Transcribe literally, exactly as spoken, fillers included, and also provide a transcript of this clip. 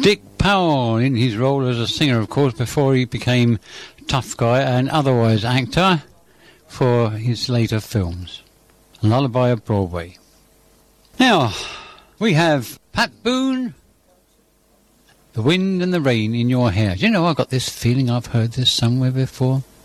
Dick Powell in his role as a singer, of course, before he became tough guy and otherwise actor for his later films. Lullaby of Broadway. Now, we have Pat Boone, The Wind and the Rain in Your Hair. Do you know, I've got this feeling I've heard this somewhere before.